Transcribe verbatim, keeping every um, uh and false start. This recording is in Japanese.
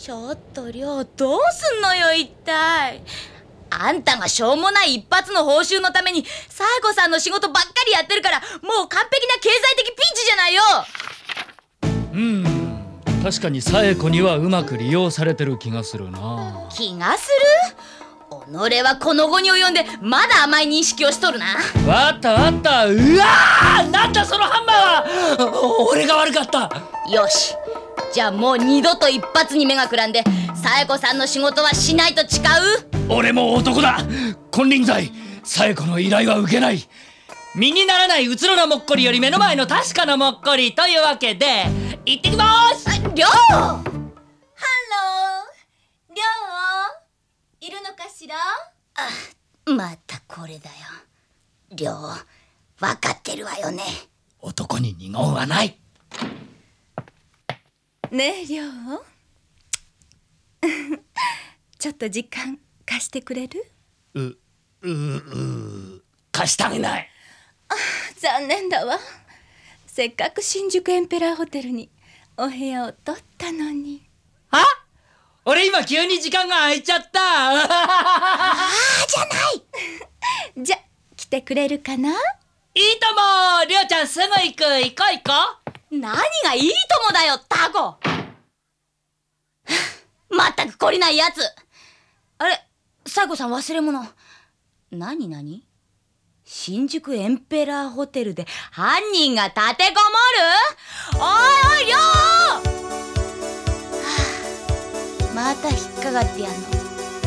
ちょっとりょう、どうすんのよ一体。あんたがしょうもない一発の報酬のためにサエコさんの仕事ばっかりやってるから、もう完璧な経済的ピンチじゃないよ。 うーん、確かにサエコにはうまく利用されてる気がするな。 気がする？己はこの後に及んでまだ甘い認識をしとるな。 わったわった。うわー、なんだそのハンマーは。俺が悪かった。 よし、じゃあもう二度と一発に目がくらんでサエコさんの仕事はしないと誓う？ 俺も男だ。金輪際サエコの依頼は受けない。身にならないうつろなもっこりより目の前の確かなもっこりというわけで行ってきまーす。 りょう、ハロー、りょういるのかしら？あ、またこれだよ。りょう、わかってるわよね。 男に二言はない。 ねえりょうちょっと時間貸してくれる？ う、う、う、貸してあげない。 残念だわ。せっかく新宿エンペラーホテルにお部屋を取ったのに。 あ？俺今急に時間が空いちゃった。ああーじゃない。 じゃ来てくれるかな？ いいとも。りょうちゃんすぐ行く。行こう行こ何がいいともだよタコ。まったく懲りないやつ。あれ、サエコさん忘れ物。何何？新宿エンペラーホテルで犯人が立てこもる？おいおいりょう、はあ、また引っかかってやんの。